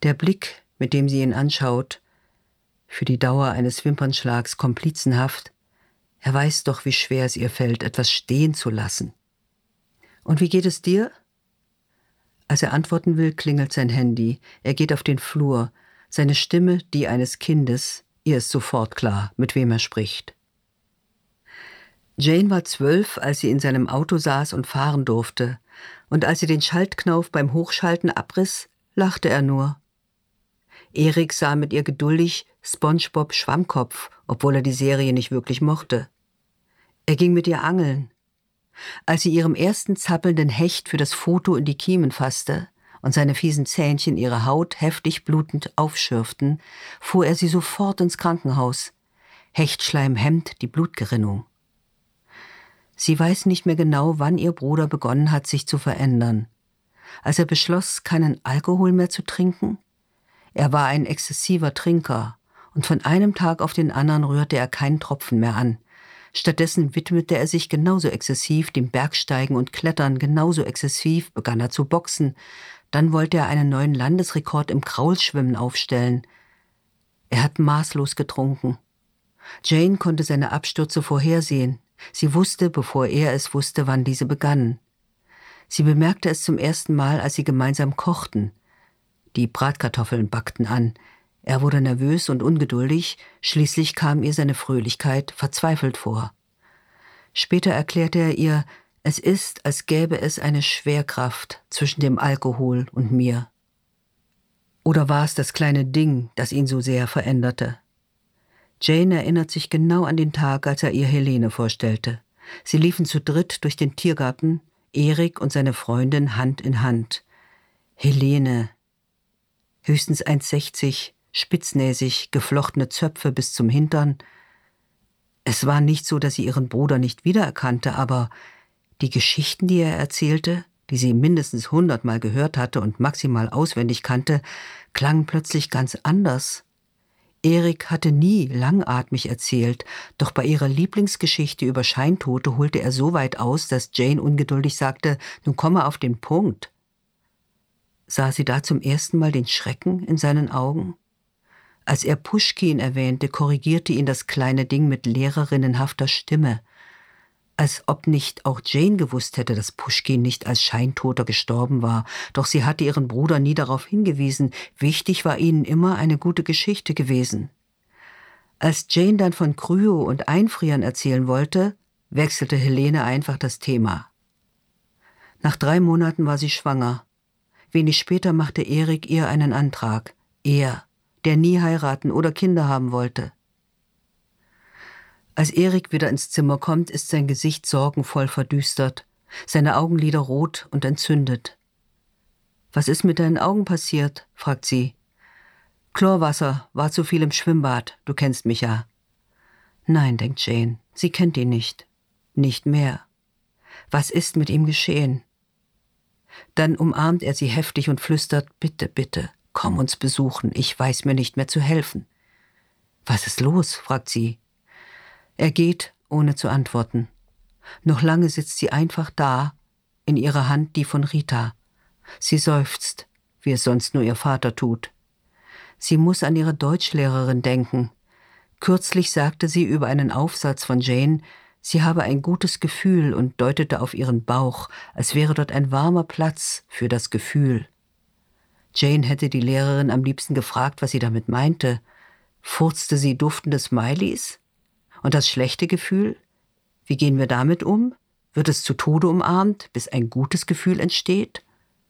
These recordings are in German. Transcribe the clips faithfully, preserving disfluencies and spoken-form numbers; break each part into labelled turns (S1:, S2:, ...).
S1: Der Blick, mit dem sie ihn anschaut, für die Dauer eines Wimpernschlags komplizenhaft, er weiß doch, wie schwer es ihr fällt, etwas stehen zu lassen. »Und wie geht es dir?« Als er antworten will, klingelt sein Handy. Er geht auf den Flur. Seine Stimme, die eines Kindes, ihr ist sofort klar, mit wem er spricht. Jane war zwölf, als sie in seinem Auto saß und fahren durfte. Und als sie den Schaltknauf beim Hochschalten abriss, lachte er nur. Erik sah mit ihr geduldig SpongeBob Schwammkopf, obwohl er die Serie nicht wirklich mochte. Er ging mit ihr angeln. Als sie ihrem ersten zappelnden Hecht für das Foto in die Kiemen fasste und seine fiesen Zähnchen ihre Haut heftig blutend aufschürften, fuhr er sie sofort ins Krankenhaus. Hechtschleim hemmt die Blutgerinnung. Sie weiß nicht mehr genau, wann ihr Bruder begonnen hat, sich zu verändern. Als er beschloss, keinen Alkohol mehr zu trinken? Er war ein exzessiver Trinker und von einem Tag auf den anderen rührte er keinen Tropfen mehr an. Stattdessen widmete er sich genauso exzessiv dem Bergsteigen und Klettern, genauso exzessiv begann er zu boxen. Dann wollte er einen neuen Landesrekord im Kraulschwimmen aufstellen. Er hat maßlos getrunken. Jane konnte seine Abstürze vorhersehen. Sie wusste, bevor er es wusste, wann diese begannen. Sie bemerkte es zum ersten Mal, als sie gemeinsam kochten. Die Bratkartoffeln backten an. Er wurde nervös und ungeduldig, schließlich kam ihr seine Fröhlichkeit verzweifelt vor. Später erklärte er ihr, es ist, als gäbe es eine Schwerkraft zwischen dem Alkohol und mir. Oder war es das kleine Ding, das ihn so sehr veränderte? Jane erinnert sich genau an den Tag, als er ihr Helene vorstellte. Sie liefen zu dritt durch den Tiergarten, Erik und seine Freundin Hand in Hand. Helene, höchstens eins sechzig, spitznäsig, geflochtene Zöpfe bis zum Hintern. Es war nicht so, dass sie ihren Bruder nicht wiedererkannte, aber die Geschichten, die er erzählte, die sie mindestens hundertmal gehört hatte und maximal auswendig kannte, klangen plötzlich ganz anders. Erik hatte nie langatmig erzählt, doch bei ihrer Lieblingsgeschichte über Scheintote holte er so weit aus, dass Jane ungeduldig sagte, nun komme auf den Punkt. Sah sie da zum ersten Mal den Schrecken in seinen Augen? Als er Puschkin erwähnte, korrigierte ihn das kleine Ding mit lehrerinnenhafter Stimme. Als ob nicht auch Jane gewusst hätte, dass Puschkin nicht als Scheintoter gestorben war. Doch sie hatte ihren Bruder nie darauf hingewiesen. Wichtig war ihnen immer eine gute Geschichte gewesen. Als Jane dann von Kryo und Einfrieren erzählen wollte, wechselte Helene einfach das Thema. Nach drei Monaten war sie schwanger. Wenig später machte Erik ihr einen Antrag. Er, der nie heiraten oder Kinder haben wollte. Als Erik wieder ins Zimmer kommt, ist sein Gesicht sorgenvoll verdüstert, seine Augenlider rot und entzündet. »Was ist mit deinen Augen passiert?« fragt sie. »Chlorwasser, war zu viel im Schwimmbad, du kennst mich ja.« »Nein«, denkt Jane, sie kennt ihn nicht. Nicht mehr. Was ist mit ihm geschehen?« Dann umarmt er sie heftig und flüstert, »Bitte, bitte, komm uns besuchen, ich weiß mir nicht mehr zu helfen.« »Was ist los?« fragt sie. Er geht, ohne zu antworten. Noch lange sitzt sie einfach da, in ihrer Hand die von Rita. Sie seufzt, wie es sonst nur ihr Vater tut. Sie muss an ihre Deutschlehrerin denken. Kürzlich sagte sie über einen Aufsatz von Jane, sie habe ein gutes Gefühl und deutete auf ihren Bauch, als wäre dort ein warmer Platz für das Gefühl. Jane hätte die Lehrerin am liebsten gefragt, was sie damit meinte. Furzte sie duftende Smileys? Und das schlechte Gefühl? Wie gehen wir damit um? Wird es zu Tode umarmt, bis ein gutes Gefühl entsteht?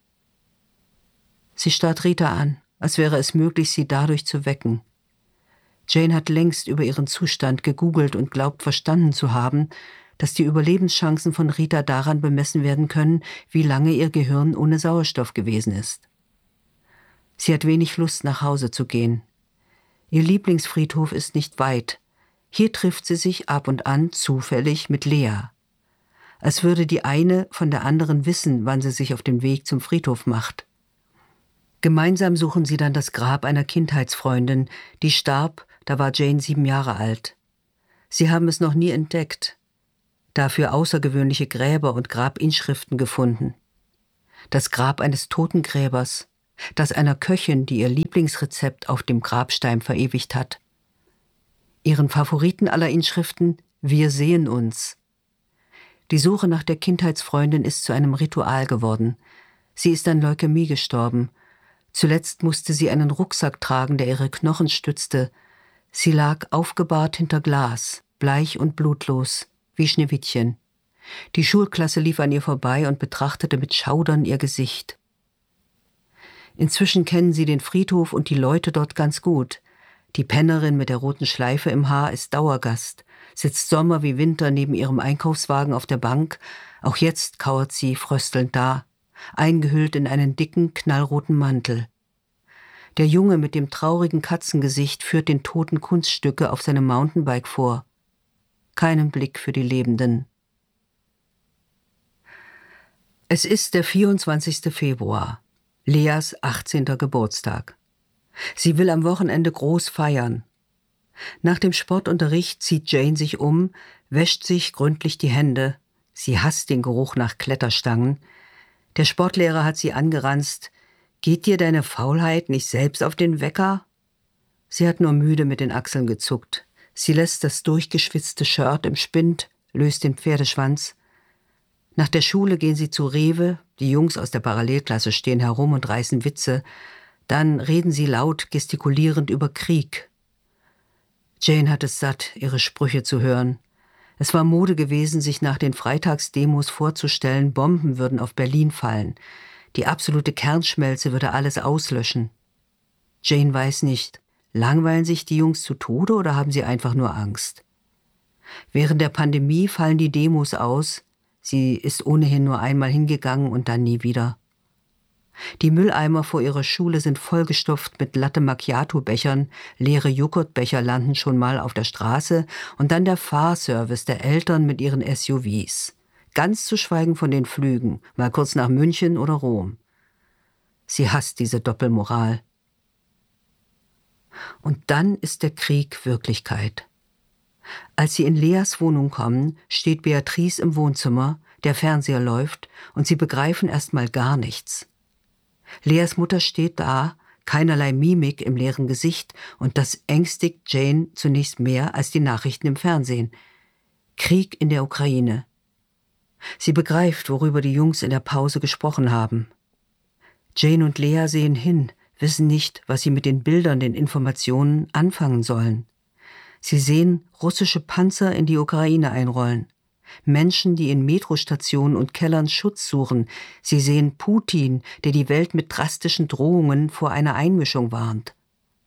S1: Sie starrt Rita an, als wäre es möglich, sie dadurch zu wecken. Jane hat längst über ihren Zustand gegoogelt und glaubt verstanden zu haben, dass die Überlebenschancen von Rita daran bemessen werden können, wie lange ihr Gehirn ohne Sauerstoff gewesen ist. Sie hat wenig Lust, nach Hause zu gehen. Ihr Lieblingsfriedhof ist nicht weit. Hier trifft sie sich ab und an zufällig mit Lea. Als würde die eine von der anderen wissen, wann sie sich auf den Weg zum Friedhof macht. Gemeinsam suchen sie dann das Grab einer Kindheitsfreundin, die starb, da war Jane sieben Jahre alt. Sie haben es noch nie entdeckt, dafür außergewöhnliche Gräber und Grabinschriften gefunden. Das Grab eines Totengräbers, Das einer Köchin, die ihr Lieblingsrezept auf dem Grabstein verewigt hat. Ihren Favoriten aller Inschriften: Wir sehen uns. Die Suche nach der Kindheitsfreundin ist zu einem Ritual geworden. Sie ist an Leukämie gestorben. Zuletzt musste sie einen Rucksack tragen, der ihre Knochen stützte. Sie lag aufgebahrt hinter Glas, bleich und blutlos, wie Schneewittchen. Die Schulklasse lief an ihr vorbei und betrachtete mit Schaudern ihr Gesicht. Inzwischen kennen sie den Friedhof und die Leute dort ganz gut. Die Pennerin mit der roten Schleife im Haar ist Dauergast, sitzt Sommer wie Winter neben ihrem Einkaufswagen auf der Bank. Auch jetzt kauert sie fröstelnd da, eingehüllt in einen dicken, knallroten Mantel. Der Junge mit dem traurigen Katzengesicht führt den toten Kunststücke auf seinem Mountainbike vor. Keinen Blick für die Lebenden. Es ist der vierundzwanzigste Februar, Leas achtzehnter Geburtstag. Sie will am Wochenende groß feiern. Nach dem Sportunterricht zieht Jane sich um, wäscht sich gründlich die Hände. Sie hasst den Geruch nach Kletterstangen. Der Sportlehrer hat sie angeranzt. »Geht dir deine Faulheit nicht selbst auf den Wecker?« Sie hat nur müde mit den Achseln gezuckt. Sie lässt das durchgeschwitzte Shirt im Spind, löst den Pferdeschwanz. Nach der Schule gehen sie zu Rewe, die Jungs aus der Parallelklasse stehen herum und reißen Witze. Dann reden sie laut, gestikulierend über Krieg. Jane hat es satt, ihre Sprüche zu hören. Es war Mode gewesen, sich nach den Freitagsdemos vorzustellen, Bomben würden auf Berlin fallen. Die absolute Kernschmelze würde alles auslöschen. Jane weiß nicht, langweilen sich die Jungs zu Tode oder haben sie einfach nur Angst? Während der Pandemie fallen die Demos aus. Sie ist ohnehin nur einmal hingegangen und dann nie wieder. Die Mülleimer vor ihrer Schule sind vollgestopft mit Latte-Macchiato-Bechern, leere Joghurtbecher landen schon mal auf der Straße und dann der Fahrservice der Eltern mit ihren S U Vs. Ganz zu schweigen von den Flügen, mal kurz nach München oder Rom. Sie hasst diese Doppelmoral. Und dann ist der Krieg Wirklichkeit. Als sie in Leas Wohnung kommen, steht Beatrice im Wohnzimmer, der Fernseher läuft und sie begreifen erst mal gar nichts. Leas Mutter steht da, keinerlei Mimik im leeren Gesicht und das ängstigt Jane zunächst mehr als die Nachrichten im Fernsehen. Krieg in der Ukraine. Sie begreift, worüber die Jungs in der Pause gesprochen haben. Jane und Lea sehen hin, wissen nicht, was sie mit den Bildern, den Informationen anfangen sollen. Sie sehen russische Panzer in die Ukraine einrollen. Menschen, die in Metrostationen und Kellern Schutz suchen. Sie sehen Putin, der die Welt mit drastischen Drohungen vor einer Einmischung warnt.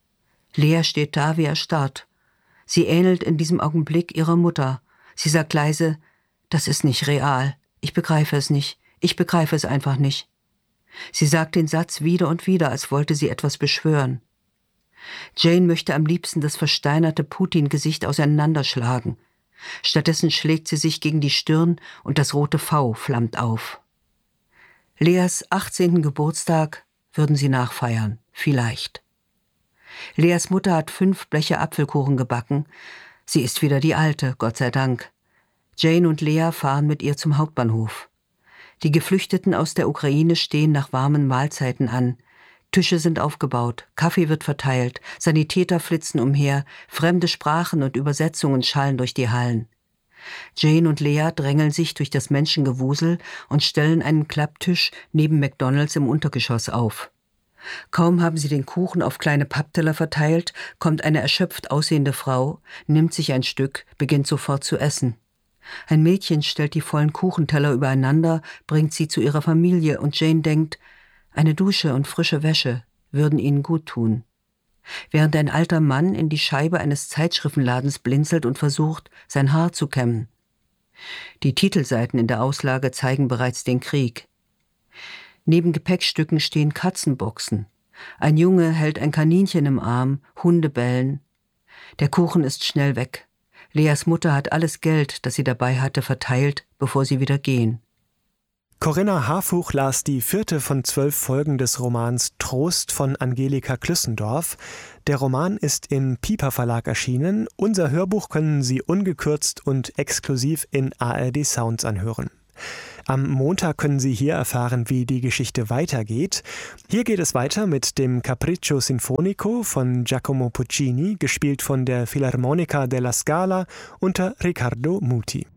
S1: Lea steht da wie erstarrt. Sie ähnelt in diesem Augenblick ihrer Mutter. Sie sagt leise: Das ist nicht real. Ich begreife es nicht. Ich begreife es einfach nicht. Sie sagt den Satz wieder und wieder, als wollte sie etwas beschwören. Jane möchte am liebsten das versteinerte Putin-Gesicht auseinanderschlagen. Stattdessen schlägt sie sich gegen die Stirn und das rote V flammt auf. Leas achtzehnten Geburtstag würden sie nachfeiern, vielleicht. Leas Mutter hat fünf Bleche Apfelkuchen gebacken. Sie ist wieder die Alte, Gott sei Dank. Jane und Lea fahren mit ihr zum Hauptbahnhof. Die Geflüchteten aus der Ukraine stehen nach warmen Mahlzeiten an. Tische sind aufgebaut, Kaffee wird verteilt, Sanitäter flitzen umher, fremde Sprachen und Übersetzungen schallen durch die Hallen. Jane und Lea drängeln sich durch das Menschengewusel und stellen einen Klapptisch neben McDonald's im Untergeschoss auf. Kaum haben sie den Kuchen auf kleine Pappteller verteilt, kommt eine erschöpft aussehende Frau, nimmt sich ein Stück, beginnt sofort zu essen. Ein Mädchen stellt die vollen Kuchenteller übereinander, bringt sie zu ihrer Familie und Jane denkt, eine Dusche und frische Wäsche würden ihnen gut tun. Während ein alter Mann in die Scheibe eines Zeitschriftenladens blinzelt und versucht, sein Haar zu kämmen. Die Titelseiten in der Auslage zeigen bereits den Krieg. Neben Gepäckstücken stehen Katzenboxen. Ein Junge hält ein Kaninchen im Arm, Hunde bellen. Der Kuchen ist schnell weg. Leas Mutter hat alles Geld, das sie dabei hatte, verteilt, bevor sie wieder gehen.
S2: Corinna Harfuch las die vierte von zwölf Folgen des Romans Trost von Angelika Klüssendorf. Der Roman ist im Piper Verlag erschienen. Unser Hörbuch können Sie ungekürzt und exklusiv in A R D Sounds anhören. Am Montag können Sie hier erfahren, wie die Geschichte weitergeht. Hier geht es weiter mit dem Capriccio Sinfonico von Giacomo Puccini, gespielt von der Filarmonica della Scala unter Riccardo Muti.